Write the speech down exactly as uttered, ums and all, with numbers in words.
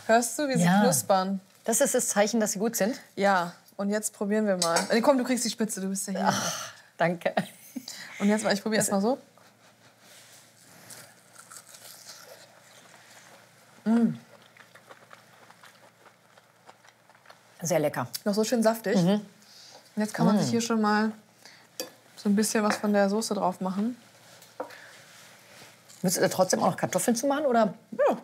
Hörst du, wie sie Ja. knuspern? Das ist das Zeichen, dass sie gut sind? Ja, und jetzt probieren wir mal. Nee, komm, du kriegst die Spitze, du bist ja hier. Ach, danke. Und jetzt mal, ich probiere erst mal so. Sehr lecker. Noch so schön saftig. Mhm. Und jetzt kann man sich hier schon mal so ein bisschen was von der Soße drauf machen. Willst du da trotzdem auch noch Kartoffeln zu machen? Oder? Ja.